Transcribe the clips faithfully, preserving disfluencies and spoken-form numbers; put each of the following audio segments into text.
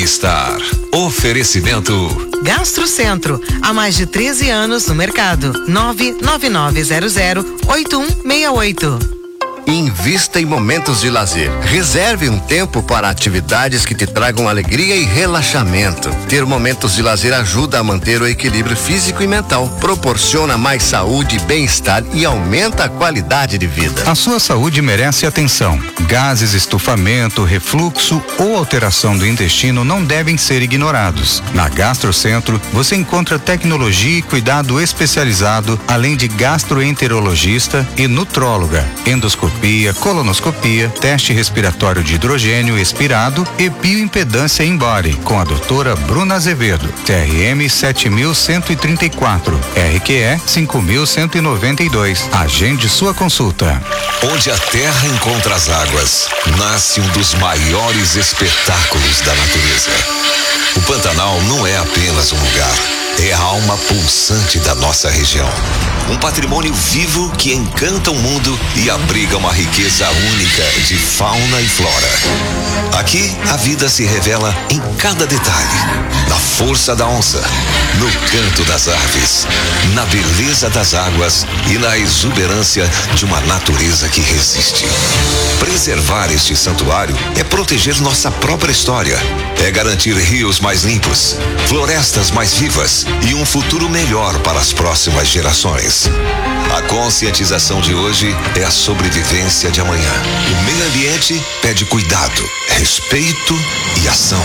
bem-estar. Oferecimento Gastrocentro, há mais de treze anos no mercado. nove nove nove zero zero oito um seis oito. Invista em momentos de lazer. Reserve um tempo para atividades que te tragam alegria e relaxamento. Ter momentos de lazer ajuda a manter o equilíbrio físico e mental, proporciona mais saúde, bem-estar e aumenta a qualidade de vida. A sua saúde merece atenção. Gases, estufamento, refluxo ou alteração do intestino não devem ser ignorados. Na Gastrocentro, você encontra tecnologia e cuidado especializado, além de gastroenterologista e nutróloga, endoscopia, colonoscopia, teste respiratório de hidrogênio expirado e bioimpedância in-body, com a doutora Bruna Azevedo, T R M sete mil cento e trinta e quatro, R Q E cinco mil cento e noventa e dois. Agende sua consulta. Onde a terra encontra as águas, nasce um dos maiores espetáculos da natureza. O Pantanal não é apenas um lugar, é a alma pulsante da nossa região. Um patrimônio vivo que encanta o mundo e abriga uma riqueza única de fauna e flora. Aqui, a vida se revela em cada detalhe. Na força da onça, no canto das aves, na beleza das águas e na exuberância de uma natureza que resiste. Preservar este santuário é proteger nossa própria história. É garantir rios mais limpos, florestas mais vivas e um futuro melhor para as próximas gerações. A conscientização de hoje é a sobrevivência de amanhã. O meio ambiente pede cuidado, respeito e ação.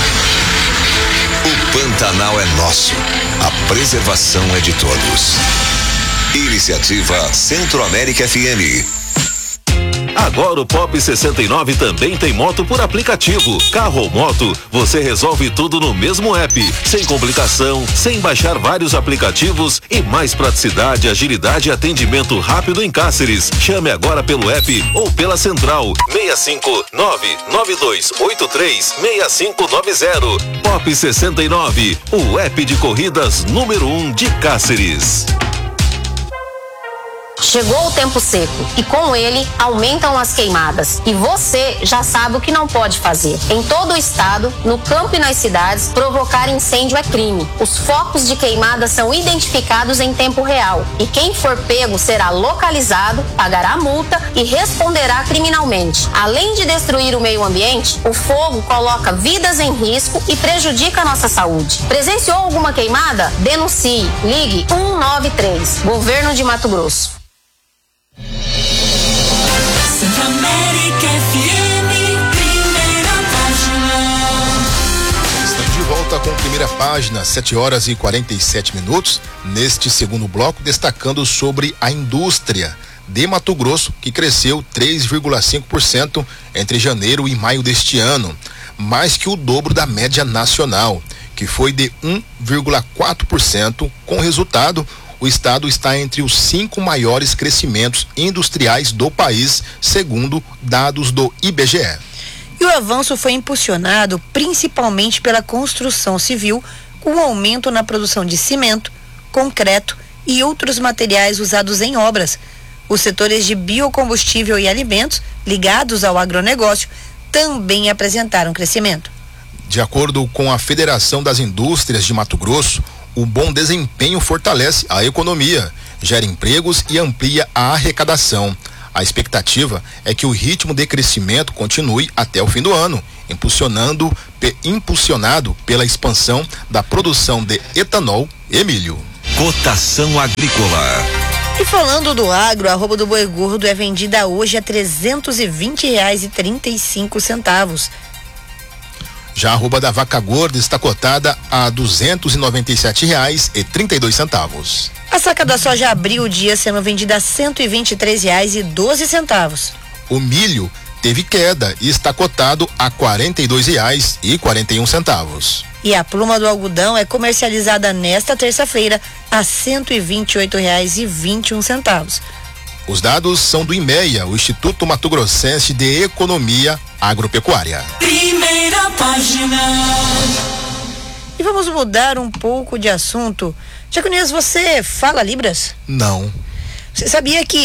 O Pantanal é nosso. A preservação é de todos. Iniciativa Centro-América F M. Agora o Pop sessenta e nove também tem moto por aplicativo. Carro ou moto, você resolve tudo no mesmo app. Sem complicação, sem baixar vários aplicativos e mais praticidade, agilidade e atendimento rápido em Cáceres. Chame agora pelo app ou pela central seis cinco nove nove dois oito três seis cinco nove zero. Pop sessenta e nove, o app de corridas número um de Cáceres. Chegou o tempo seco e com ele aumentam as queimadas. E você já sabe o que não pode fazer. Em todo o estado, no campo e nas cidades, provocar incêndio é crime. Os focos de queimada são identificados em tempo real. E quem for pego será localizado, pagará multa e responderá criminalmente. Além de destruir o meio ambiente, o fogo coloca vidas em risco e prejudica a nossa saúde. Presenciou alguma queimada? Denuncie. Ligue um nove três. Governo de Mato Grosso. Centro-América F M, primeira página. Estamos de volta com a primeira página, sete horas e quarenta e sete minutos. Neste segundo bloco, destacando sobre a indústria de Mato Grosso, que cresceu três vírgula cinco por cento entre janeiro e maio deste ano, mais que o dobro da média nacional, que foi de um vírgula quatro por cento. Com resultado, o estado está entre os cinco maiores crescimentos industriais do país, segundo dados do I B G E. E o avanço foi impulsionado principalmente pela construção civil, com o aumento na produção de cimento, concreto e outros materiais usados em obras. Os setores de biocombustível e alimentos, ligados ao agronegócio, também apresentaram crescimento. De acordo com a Federação das Indústrias de Mato Grosso, o bom desempenho fortalece a economia, gera empregos e amplia a arrecadação. A expectativa é que o ritmo de crescimento continue até o fim do ano, impulsionando, pe, impulsionado pela expansão da produção de etanol e milho. Cotação agrícola. E falando do agro, a arroba do boi gordo é vendida hoje a trezentos e vinte reais e trinta e cinco centavos. Já a arroba da vaca gorda está cotada a duzentos e noventa e sete reais e trinta e dois centavos. A saca da soja abriu o dia sendo vendida a cento e vinte e três reais e doze centavos. O milho teve queda e está cotado a quarenta e dois reais e quarenta e um centavos. E a pluma do algodão é comercializada nesta terça-feira a cento e vinte e oito reais e vinte e um centavos. Os dados são do IMEA, o Instituto Mato Grossense de Economia Agropecuária. Primeira página. E vamos mudar um pouco de assunto. Jaconias, você fala Libras? Não. Você sabia que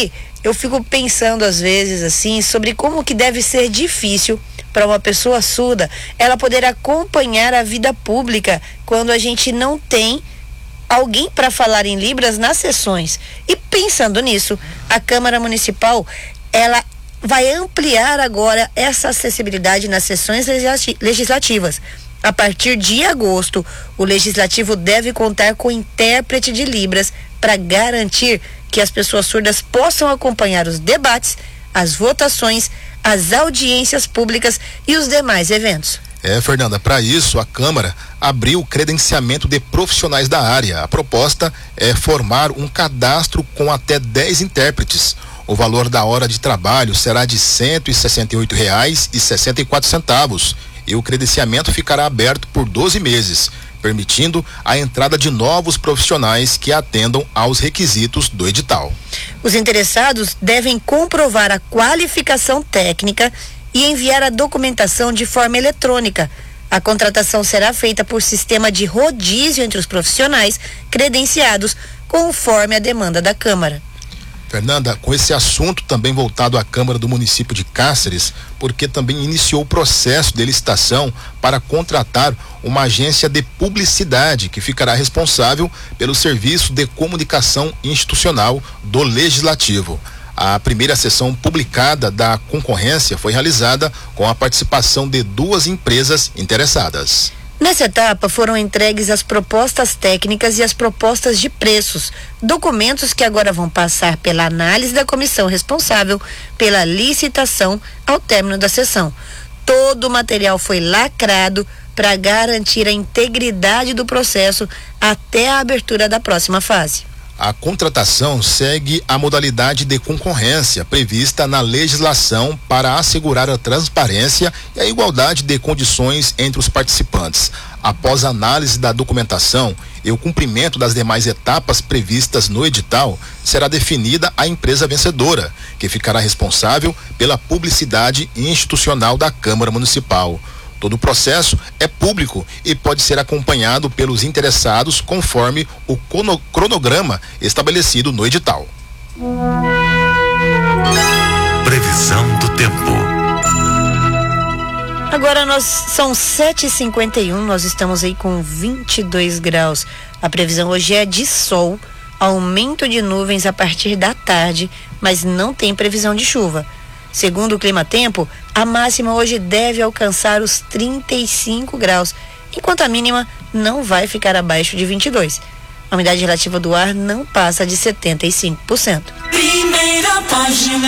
eu fico pensando às vezes assim sobre como que deve ser difícil para uma pessoa surda ela poder acompanhar a vida pública quando a gente não tem alguém para falar em Libras nas sessões. E pensando nisso, a Câmara Municipal, ela vai ampliar agora essa acessibilidade nas sessões legislativas. A partir de agosto, o Legislativo deve contar com intérprete de Libras para garantir que as pessoas surdas possam acompanhar os debates, as votações, as audiências públicas e os demais eventos. É, Fernanda, para isso a Câmara abriu o credenciamento de profissionais da área. A proposta é formar um cadastro com até dez intérpretes. O valor da hora de trabalho será de cento e sessenta e oito reais e sessenta e quatro centavos e o credenciamento ficará aberto por doze meses, permitindo a entrada de novos profissionais que atendam aos requisitos do edital. Os interessados devem comprovar a qualificação técnica e enviar a documentação de forma eletrônica. A contratação será feita por sistema de rodízio entre os profissionais credenciados, conforme a demanda da Câmara. Fernanda, com esse assunto também voltado à Câmara do município de Cáceres, porque também iniciou o processo de licitação para contratar uma agência de publicidade que ficará responsável pelo serviço de comunicação institucional do Legislativo. A primeira sessão publicada da concorrência foi realizada com a participação de duas empresas interessadas. Nessa etapa foram entregues as propostas técnicas e as propostas de preços, documentos que agora vão passar pela análise da comissão responsável pela licitação ao término da sessão. Todo o material foi lacrado para garantir a integridade do processo até a abertura da próxima fase. A contratação segue a modalidade de concorrência prevista na legislação para assegurar a transparência e a igualdade de condições entre os participantes. Após a análise da documentação e o cumprimento das demais etapas previstas no edital, será definida a empresa vencedora, que ficará responsável pela publicidade institucional da Câmara Municipal. Todo o processo é público e pode ser acompanhado pelos interessados conforme o cronograma estabelecido no edital. Previsão do tempo. Agora nós são sete e cinquenta e um, nós estamos aí com vinte e dois graus. A previsão hoje é de sol, aumento de nuvens a partir da tarde, mas não tem previsão de chuva. Segundo o Climatempo, a máxima hoje deve alcançar os trinta e cinco graus, enquanto a mínima não vai ficar abaixo de vinte e dois. A umidade relativa do ar não passa de setenta e cinco por cento. Primeira página.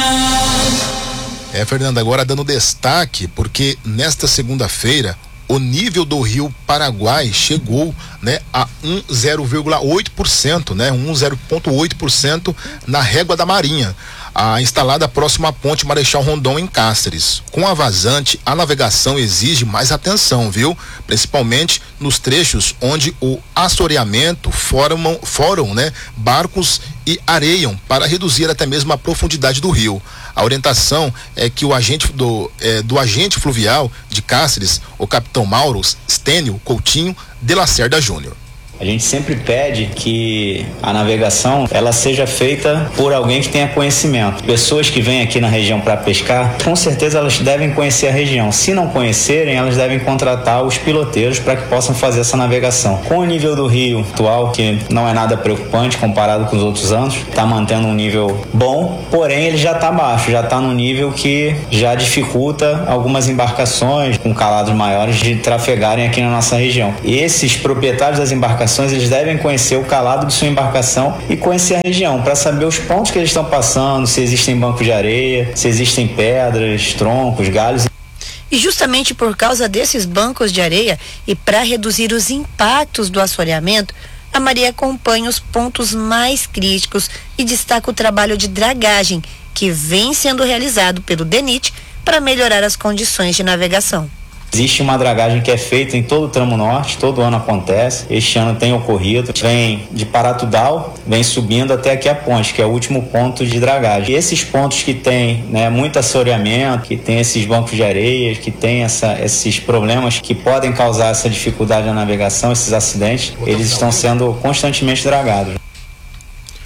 É, Fernanda, agora dando destaque, porque nesta segunda-feira o nível do Rio Paraguai chegou, né, a zero vírgula oito por cento, né, zero vírgula oito por cento na régua da Marinha, a instalada próximo à ponte Marechal Rondon em Cáceres. Com a vazante, a navegação exige mais atenção, viu? Principalmente nos trechos onde o assoreamento formam, foram, né, barcos e areiam para reduzir até mesmo a profundidade do rio. A orientação é que o agente do, é, do agente fluvial de Cáceres, o capitão Mauro Stênio Coutinho de Lacerda Júnior. A gente sempre pede que a navegação ela seja feita por alguém que tenha conhecimento. Pessoas que vêm aqui na região para pescar, com certeza elas devem conhecer a região. Se não conhecerem, elas devem contratar os piloteiros para que possam fazer essa navegação. Com o nível do rio atual, que não é nada preocupante comparado com os outros anos, está mantendo um nível bom, porém ele já está baixo, já está num nível que já dificulta algumas embarcações com calados maiores de trafegarem aqui na nossa região. E esses proprietários das embarcações eles devem conhecer o calado de sua embarcação e conhecer a região para saber os pontos que eles estão passando, se existem bancos de areia, se existem pedras, troncos, galhos. E justamente por causa desses bancos de areia e para reduzir os impactos do assoreamento, a Maria acompanha os pontos mais críticos e destaca o trabalho de dragagem que vem sendo realizado pelo DENIT para melhorar as condições de navegação. Existe uma dragagem que é feita em todo o tramo norte, todo ano acontece, este ano tem ocorrido, vem de Paratudal, vem subindo até aqui a ponte, que é o último ponto de dragagem. E esses pontos que tem, né, muito assoreamento, que tem esses bancos de areia, que tem essa, esses problemas que podem causar essa dificuldade na navegação, esses acidentes, eles estão sendo constantemente dragados.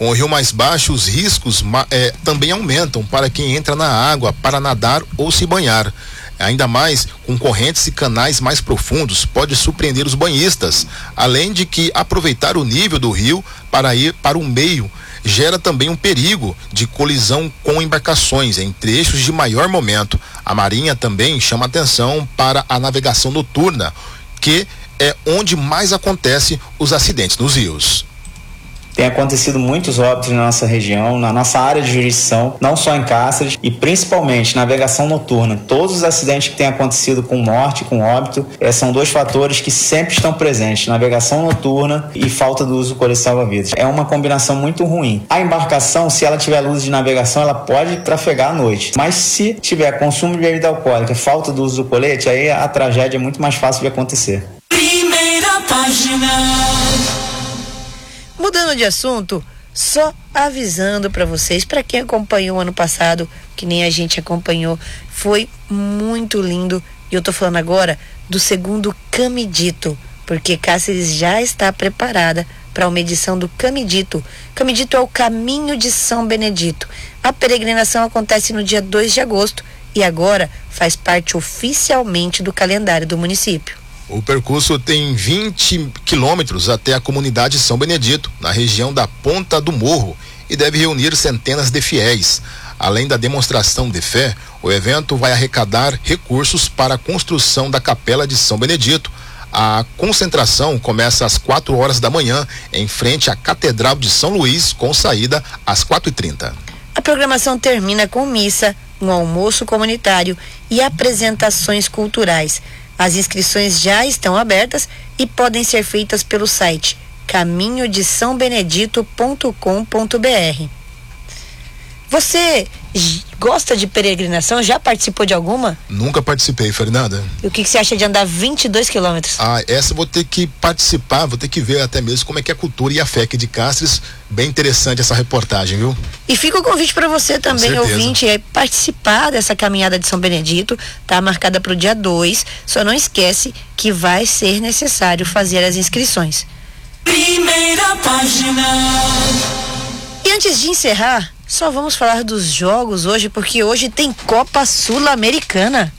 Com o rio mais baixo, os riscos é, também aumentam para quem entra na água para nadar ou se banhar. Ainda mais com correntes e canais mais profundos, pode surpreender os banhistas. Além de que aproveitar o nível do rio para ir para o meio gera também um perigo de colisão com embarcações em trechos de maior momento. A Marinha também chama atenção para a navegação noturna, que é onde mais acontece os acidentes nos rios. Tem acontecido muitos óbitos na nossa região, na nossa área de jurisdição, não só em Cáceres, e principalmente navegação noturna. Todos os acidentes que têm acontecido com morte, com óbito, eh, são dois fatores que sempre estão presentes: navegação noturna e falta do uso do colete salva-vidas. É uma combinação muito ruim. A embarcação, se ela tiver luz de navegação, ela pode trafegar à noite, mas se tiver consumo de bebida alcoólica, falta do uso do colete, aí a tragédia é muito mais fácil de acontecer. Primeira página. Mudando de assunto, só avisando para vocês, para quem acompanhou ano passado, que nem a gente acompanhou, foi muito lindo. E eu tô falando agora do segundo Camidito, porque Cáceres já está preparada para uma edição do Camidito. Camidito é o Caminho de São Benedito. A peregrinação acontece no dia dois de agosto e agora faz parte oficialmente do calendário do município. O percurso tem vinte quilômetros até a comunidade São Benedito, na região da Ponta do Morro, e deve reunir centenas de fiéis. Além da demonstração de fé, o evento vai arrecadar recursos para a construção da Capela de São Benedito. A concentração começa às quatro horas da manhã, em frente à Catedral de São Luís, com saída às quatro e trinta. A programação termina com missa, um almoço comunitário e apresentações culturais. As inscrições já estão abertas e podem ser feitas pelo site caminho de são benedito ponto com ponto b r. Você gosta de peregrinação? Já participou de alguma? Nunca participei, Fernanda. E o que, que você acha de andar vinte e dois quilômetros? Ah, essa eu vou ter que participar, vou ter que ver até mesmo como é que é a cultura e a fé aqui de Cáceres. Bem interessante essa reportagem, viu? E fica o convite para você também, ouvinte, é participar dessa caminhada de São Benedito. Tá marcada para o dia dois. Só não esquece que vai ser necessário fazer as inscrições. Primeira página. E antes de encerrar, só vamos falar dos jogos hoje, porque hoje tem Copa Sul-Americana.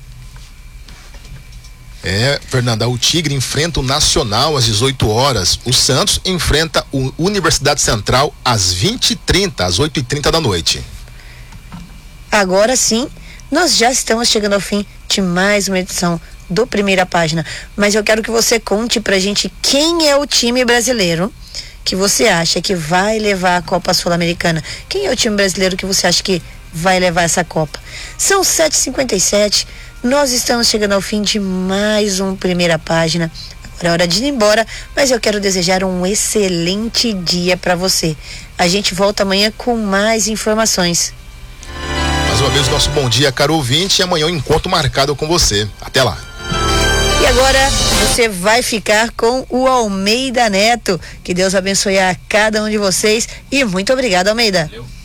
É, Fernanda, o Tigre enfrenta o Nacional às dezoito horas. O Santos enfrenta o Universidade Central às vinte e trinta, às oito e trinta da noite. Agora sim, nós já estamos chegando ao fim de mais uma edição do Primeira Página. Mas eu quero que você conte pra gente quem é o time brasileiro que você acha que vai levar a Copa Sul-Americana. Quem é o time brasileiro que você acha que vai levar essa Copa? São sete e cinquenta e sete, nós estamos chegando ao fim de mais um Primeira Página. Agora é hora de ir embora, mas eu quero desejar um excelente dia para você. A gente volta amanhã com mais informações. Mais uma vez, nosso bom dia, caro ouvinte, e amanhã um encontro marcado com você. Até lá. E agora você vai ficar com o Almeida Neto. Que Deus abençoe a cada um de vocês e muito obrigado, Almeida. Valeu.